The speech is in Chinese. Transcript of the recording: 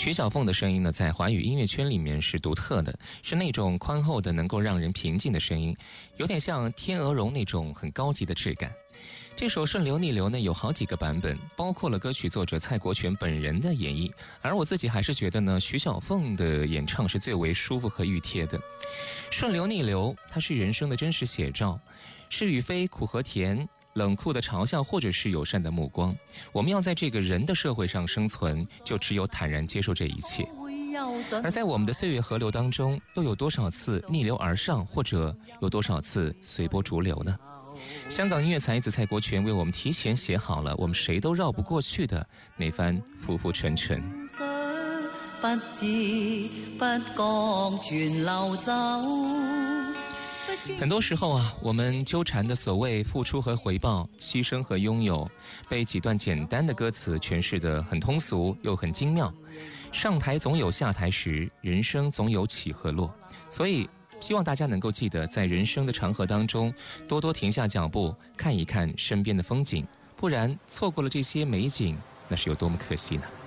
徐小凤的声音呢，在华语音乐圈里面是独特的，是那种宽厚的能够让人平静的声音，有点像天鹅绒那种很高级的质感。这首《顺流逆流》呢，有好几个版本，包括了歌曲作者蔡国权本人的演绎，而我自己还是觉得呢，徐小凤的演唱是最为舒服和熨帖的。顺流逆流，它是人生的真实写照，是与非、苦和甜，冷酷的嘲笑，或者是友善的目光。我们要在这个人的社会上生存，就只有坦然接受这一切。而在我们的岁月河流当中，又有多少次逆流而上，或者有多少次随波逐流呢？香港音乐才子蔡国权为我们提前写好了我们谁都绕不过去的那番浮浮沉沉。 不知不覺全流走。 很多时候啊，我们纠缠的所謂付出和回報、犧牲和擁有，被幾段簡單的歌詞詮釋得很通俗又很精妙。上台總有下台時，人生總有起和落。所以希望大家能夠記得，在人生的長河當中，多多停下腳步，看一看身邊的風景，不然錯過了這些美景，那是有多麼可惜呢？